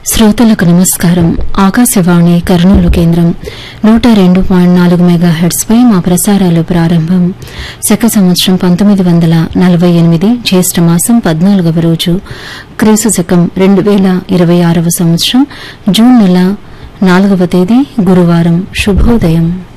శ్రోతలకు నమస్కారం. ఆకాశవాణి కర్నూలు కేంద్రం 102.4 మెగాహెర్ట్జ్ పై మా ప్రసారాలు ప్రారంభం. శక సంవత్సరం 1948 జ్యేష్ఠ మాసం 14వ రోజు, క్రీస్తు శకం 2026వ సంవత్సరం జూన్ నెల 4వ తేదీ గురువారం. శుభోదయం.